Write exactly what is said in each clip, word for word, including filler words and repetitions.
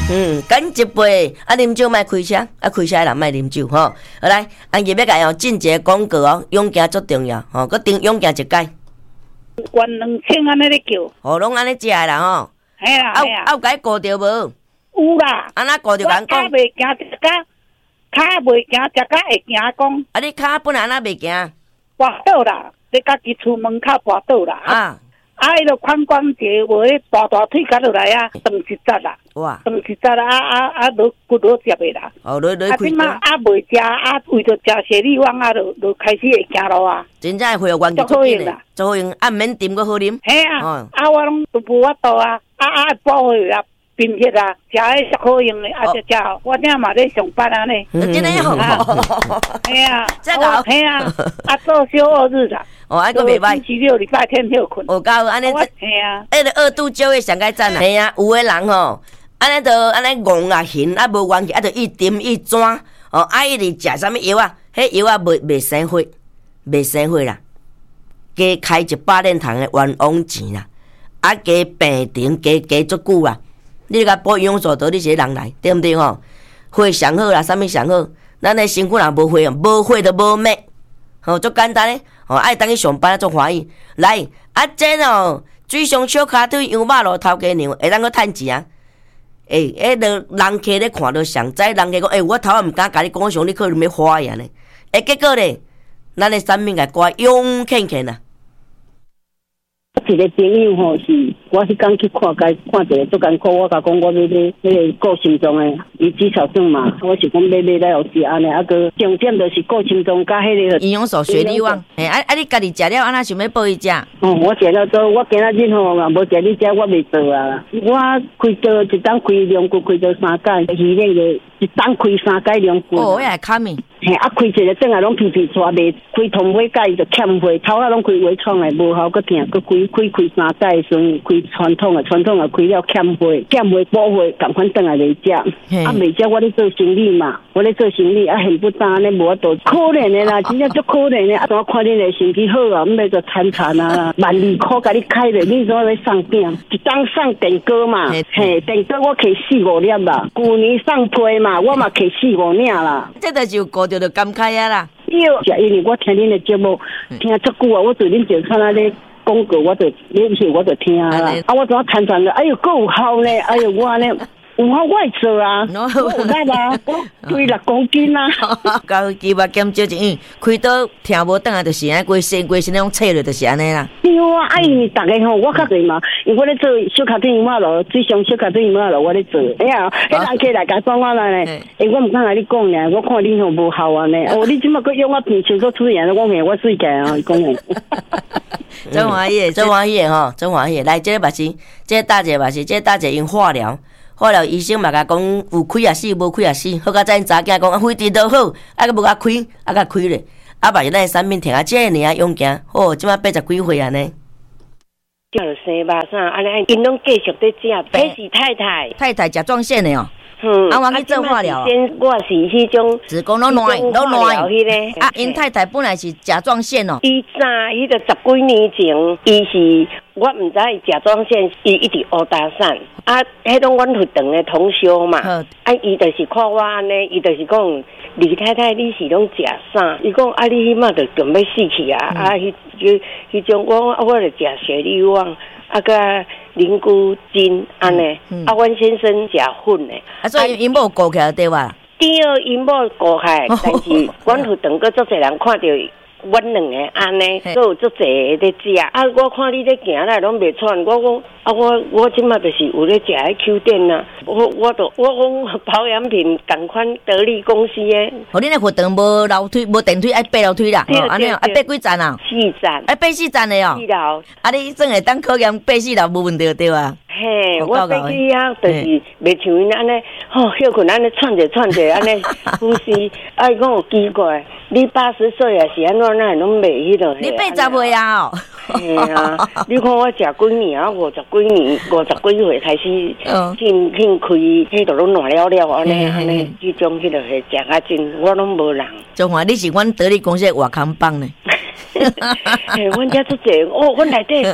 嗯，干一杯，啊，啉酒莫开车，啊，开车的人莫啉酒吼。好来，安日要甲用进一个广告哦，勇行足重要吼，佮顶勇行一届。 原两千安尼咧叫。 哦，拢安尼食的啦吼。 嘿啦嘿啦。 啊有解顾着无？ 有啦。 安那顾着人讲。 我袂行食甲，骹袂行食甲会行讲。 啊，你骹本来安那袂行？ 跋倒啦，你家己厝门口跋倒啦。啊。啊，迄个髋关节无迄大大腿夹落来啊，断一节啦。哇！断一节啦，啊啊啊，落骨落接的啦。 哦，落落开。啊， 即马啊袂食啊，为着食雪里旺啊，就就开始会行路啊。 真正会有关系足紧的，足好用，啊免啉个好啉。 嘿啊，啊我拢都无法度啊，啊啊补血啊，贫血啊，食迄足好用的，啊食食，我正嘛咧上班安尼。 真诶好。 嘿啊，这个嘿啊，啊做休二日啦。 哦，还佫袂歹。 星期六、礼拜天休困。 哦，够安尼。 嘿啊。 迄个二度酒诶上该赞啦。嘿啊，有诶人吼，安尼着安尼戆啊痕啊无元气，啊着一点一转，哦，啊一直食啥物药啊？迄药啊袂袂生火，袂生火啦。加开一百年头诶冤枉钱啦，啊加病床加加足久啦。你甲补养素倒你一个人来，对毋对吼？火上好啦，啥物上好？咱诶身躯若无火，无火就无命。吼，足简单诶，吼，爱当去上班足欢喜。来，啊，这哦，水上小骹腿羊肉炉头家娘会当去趁钱啊！诶、欸，迄个人客咧看到上知，人客讲，诶、欸，我头仔毋敢甲你讲上，你可能要花呀呢。诶、欸，结果咧，咱诶产品甲挂勇欠欠啊！ 一个朋友吼是，我迄天去看甲看一个足艰苦，我甲讲我要买迄个顾心脏诶，伊指草状嘛，我是讲买买来有是安尼，啊个重点就是顾心脏甲迄个营养素雪里旺，诶，啊啊，你家己食了，安那想要补伊食？ 哦，我食了做，我今仔日吼嘛无食你食，我袂做啊。我开刀一当开两骨，开刀三间，医院个一当开三间两骨。 哦，迄个卡咪。 嘿，啊开一个整下拢皮皮抓，袂开通火解就欠火，头仔拢开微创诶，无效，佮疼，佮开开开三间时阵开传统诶，传统也开了欠火，欠火补火，共款转来袂食，啊袂食我咧做生意嘛，我咧做生意啊，现不当安尼无法度，可怜诶啦，真正足可怜诶，啊，怎看恁诶身体好啊，毋要就惨惨啊，万二箍甲你开咧，你怎要送饼？一当送电锅嘛，嘿，电锅我摕四五粒啦，旧年送批嘛，我嘛摕四五领啦， 这就是顾着就感慨啊啦。 对，是因为我听恁的节目听足久啊，我对恁就看那咧广告，我就你不是我就听啊啦。啊，我怎啊参参了？哎呦，够有效呢！哎呦，我呢有效我会做啊，我有力啊，我推六公斤啊。 高肌肉减少一样，开刀听无转来就是安尼，规身规身那种切落就是安尼啦。 对啊，啊因为逐个吼，我较侪嘛，因为我咧做小卡丁马路，水上小卡丁马路我咧做。哎呀，迄人客来甲讲我来呢，诶，我毋敢甲你讲呢，我看恁吼无效啊呢。哦，你即马佫用我片手做出现，我嘿我水起啊，讲诶。 真欢喜，真欢喜吼，真欢喜。来，这个嘛是，这个大姐嘛是，这个大姐用化疗。化疗医生嘛甲讲有开也死，无开也死。好甲咱查囝讲啊，肺治都好，啊个无甲开，啊甲开咧，啊把咱产品摕啊，这个尔啊用行，哦，即马八十几岁安尼。 叫生吧啥？安尼因拢继续在食，迄是太太， 太太甲状腺的哦。 嗯， 啊，我去做化疗。 先我是迄种子宫都烂，都烂。 迄个啊，因太太本来是甲状腺哦。 伊早迄个十几年前，伊是我毋知伊甲状腺，伊一直乌打散。啊，迄种阮学堂的同学嘛，啊，伊就是看我安尼，伊就是讲李太太你是拢食啥？伊讲啊，你迄马就准备死去啊！啊，迄迄迄种我我就食雪里旺。啊个灵菇精安尼，啊，阮先生食粉的， 啊，所以因某顾起来对吧？ 对，因某顾起来，但是阮学堂个足侪人看到阮两个安尼，都有足侪在食。啊，我看你咧行来拢袂喘，我讲啊，我我即马就是有咧食迄 Q 店啊，我我都我讲保养品共款得力公司诶。 哦，恁咧学堂无楼梯，无电梯，爱爬楼梯啦。哦，安尼哦，爱爬几站啊？ 四站。 爱爬四站的哦。 四楼。啊， 你真会当考验爬四楼无问题对啊？ 嘿，我爬去啊，就是袂像因安尼，吼，休困安尼喘者喘者安尼呼吸，啊，伊讲有奇怪，你八十岁啊是安怎那拢袂迄落？ 你八十岁啊？哦。 嘿啊，你看我食几年啊，五十几年，五十几岁开始进进开，迄度拢烂了了，安尼安尼，即种迄落是食啊真，我拢无人。 中华，你是阮得力公司的外康帮呢？ 嘿，阮遮足济，哦，阮内底。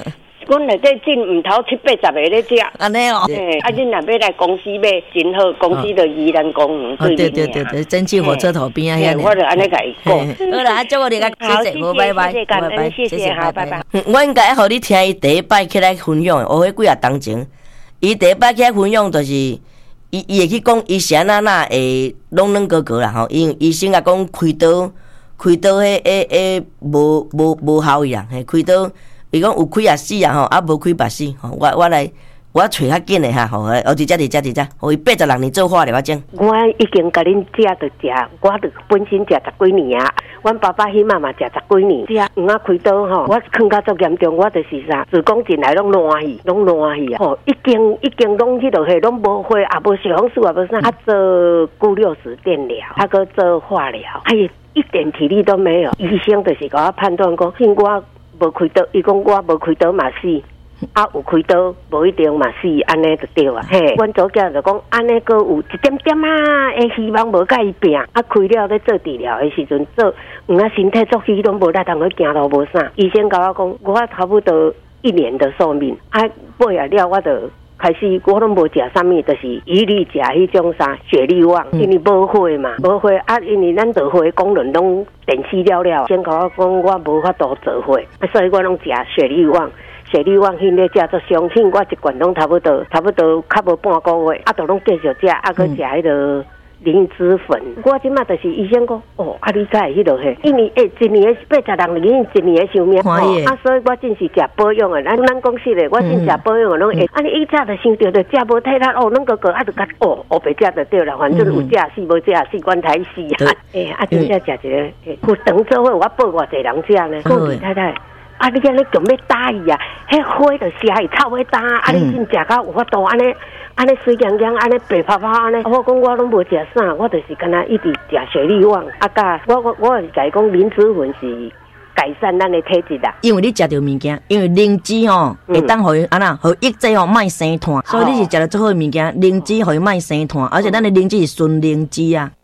阮内底进毋头七八十个咧食。 安尼哦。 嘿，啊，恁若要来公司买，真好，公司就宜兰公园对面。 对对对对，蒸汽火车头边啊， 我就安尼甲伊讲。 好啦，祝我哋个谢谢，好，拜拜， 拜拜，谢谢，好，拜拜。 我应该互你听伊第一摆起来分享，学迄几啊当前，伊第一摆起来分享就是，伊伊会去讲伊是安那那会拢软哥哥啦吼，因医生啊讲开刀，开刀迄迄迄无无无效伊啊，嘿开刀，伊讲有开也死啊吼，啊无开也死吼，我我来。我找较紧的哈，吼，哦，伫遮伫遮伫遮，互伊八十六年做化疗，我种。 我已经甲恁食着食，我着本身食十几年啊。阮爸爸迄妈嘛食十几年，食黄啊开刀吼，我囥甲足严重，我就是啥，子宫进来拢烂去，拢烂去啊！吼，已经已经拢迄落去，拢无花，也无小红书，也无啥，啊做钴六十电疗，啊搁做化疗，哎，一点体力都没有。医生就是甲我判断讲，因我无开刀，伊讲我无开刀嘛死。啊，有开刀无一定嘛死，安尼就对啊。嘿，阮祖家就讲，安尼个有一点点啊，诶，希望无甲伊拼。啊，开了咧做治疗的时阵，做嗯啊，身体作虚拢无力，通去行路无啥。医生甲我讲，我差不多一年的寿命。啊，买啊了，我就开始我拢无食啥物，就是一律食迄种啥雪莉旺，因为无花嘛，无花啊，因为咱做花功能拢电死了了。先甲我讲，我无法度做花，啊，所以我拢食雪莉旺。雪莉旺迄个食做上品，我一罐拢差不多，差不多较无半个月，啊，都拢继续食，啊，搁食迄个灵芝粉。我即马就是医生讲，哦，啊，你才会迄落去，因为诶，一年八十六年，一年的寿命，哦，啊，所以我真是食保养的。咱咱公司咧，我真食保养的拢会。啊，你以前就想着着食无体力，哦，拢个个啊，就甲哦，黑白食就对了，反正有食死无食死，管太死啊。诶，啊，真正食一个，有长做伙，我报偌济人食呢，讲李太太。啊！你安尼强要打伊啊？迄花就写伊臭要打，啊！你真食到有法度安尼，安尼水洋洋，安尼白泡泡安尼。我讲我拢无食啥，我就是干那一直食雪莉旺。啊，甲我我我是甲伊讲灵芝粉是改善咱的体质啦。 因为你食着物件，因为灵芝吼会当互伊安那，互抑制吼莫生痰，所以你是食着最好的物件。灵芝互伊莫生痰，而且咱的灵芝是纯灵芝啊。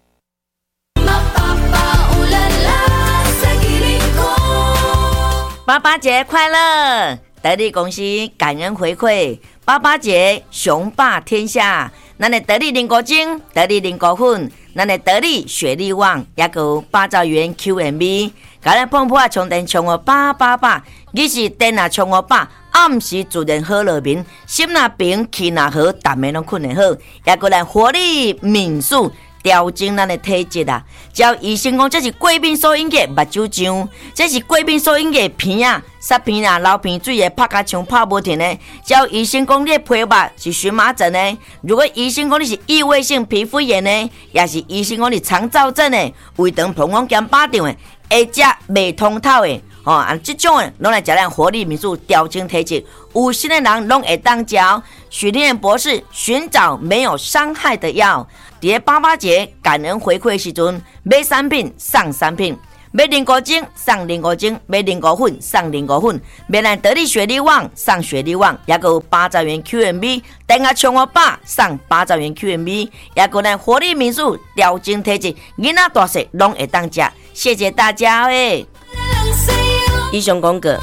爸爸节快乐！得力公司感恩回馈，爸爸节雄霸天下。咱的得力零果精、得力零果粉、咱的得力雪莉旺，也有八兆元 Q M B， 甲咱碰破充电充我八八八，你是电啊充我八，暗时自然好落眠，心若平气若好，逐暝拢困得好，也有咱活力敏速。调整咱的体质啊！只要医生讲，这是过敏所引起目睭肿，这是过敏所引起鼻啊、塞鼻啊、流鼻水的，拍甲像拍无停的。只要医生讲你的皮肤是荨麻疹的，如果医生讲你是异位性皮肤炎的，也是医生讲你肠燥症的、胃肠膀胱兼巴掌的，会食未通透的。哦，啊，这种诶，拢来食咱活力民宿调整体质，有心的人拢会当食。许立博士寻找没有伤害的药，伫八八节感恩回馈时阵，买三品送三品，买零果精送零果精，买零果粉送零果粉，买咱得力雪莉旺送雪莉旺，也有八兆元 Q M B， 等下冲我爸送八兆元 Q M B， 也有咱活力民宿调整体质，囡仔大细拢会当食。谢谢大家诶！以上广告。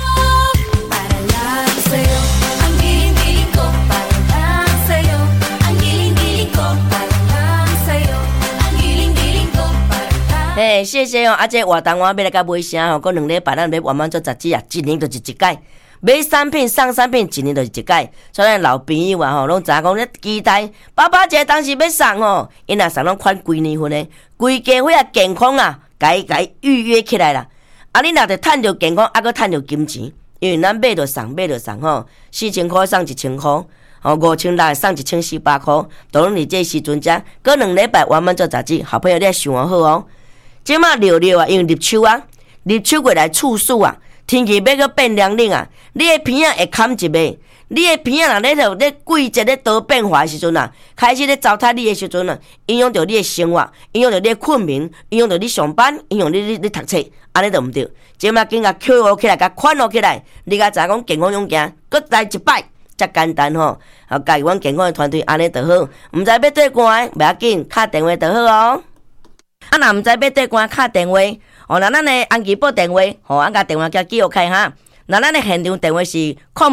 嘿，谢谢哦！啊，这活动我要来甲买啥吼？过两礼拜咱要慢慢做杂志啊，一年就是一届，买三品送三品，一年就是一届。所以咱老朋友啊吼，拢知影讲咧期待爸爸节当时要送哦，因若送拢款规年份的，规家伙啊健康啊，该该预约起来啦。啊，你若着趁着健康，啊，搁趁着金钱，因为咱买着送，买着送吼，四千块送一千块。哦，五千六送一千四百块，都拢伫这时阵遮，过两礼拜完满做杂志，好朋友你想好哦。即马六六啊，因为入秋啊，入秋过来处暑啊，天气要搁变凉冷啊，你的鼻啊会坎一下，你的鼻啊若咧着咧季节咧多变化的时阵啊，开始咧糟蹋你的时阵啊，影响到你的生活，影响到你的困眠，影响到你上班，影响你你你读册，安尼就毋对。即马紧甲扣好起来，甲款好起来，你甲知影讲健康勇行，搁来一摆。遮简单吼，啊，家己阮健康的团队安尼就好，毋知要对关，袂要紧，敲电话就好哦。啊，若毋知要对关，敲电话，哦，若咱的安琪报电话，吼，俺甲电话叫记录开哈。若咱的现场电话是空八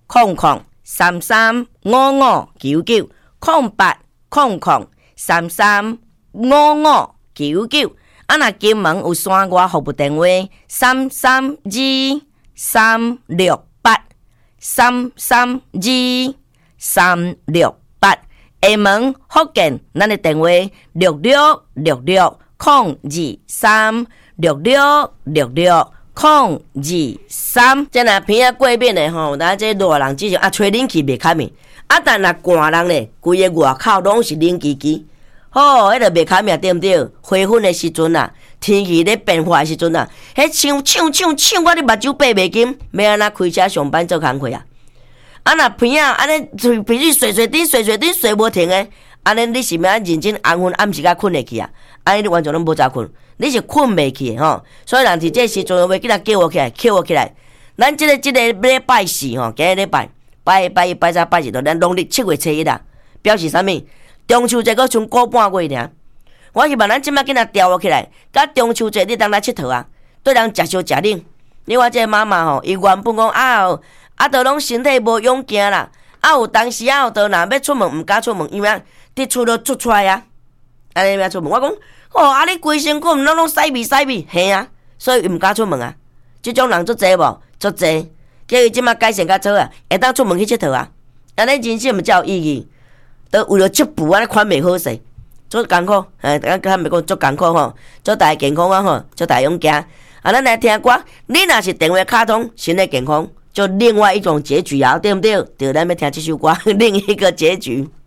空空三三五五九九空八空空三三五五九九。啊，若金门有线我服务电话三三二三六八三三二三六八。厦门福建咱的电话六六六六空二三六六六六空二三。这若鼻啊过敏的吼，咱这热人之前啊吹冷气袂开面，啊但若寒人咧，规个外口拢是冷叽叽。吼，迄个袂开面对毋对？花粉的时阵啊，天气咧变化的时阵啊，迄呛呛呛呛，我咧目睭闭袂紧，要安怎开车上班做工课啊？啊若鼻啊安尼鼻涕水水滴水水滴水无停的，安尼你是要认真安分暗时甲困会去啊？安尼你完全拢无早困，你是困袂去吼。所以人伫这时阵要紧仔叫我起来，叫我起来。咱即、这个即、这个礼拜四吼，今日礼拜拜拜一拜三拜四，都咱农历七月初一啦，表示啥物？中秋节阁剩过半月尔，我希望咱即摆囡仔调我起来，甲中秋节你当来佚佗啊，对人食烧食冷。你看这个妈妈吼，伊原本讲啊，啊，都拢身体无勇行啦，啊，有当时啊，都若要出门毋敢出门，因为伫厝都出出来啊，安尼要出门。我讲，哦，啊，你规身躯毋拢拢屎味屎味，嘿啊，所以毋敢出门啊。即种人足济无？足济，叫伊即摆改善较好啊，会当出门去佚佗啊，安尼人生毋才有意义。都为了这步安尼款袂好势，足艰苦，哎，咱咱袂讲足艰苦吼，祝大家健康啊吼，祝大家勇敢。啊，咱来听歌，你若是电话卡通，身体健康，就另外一种结局啊，对不对？对，咱要听这首歌，另一个结局。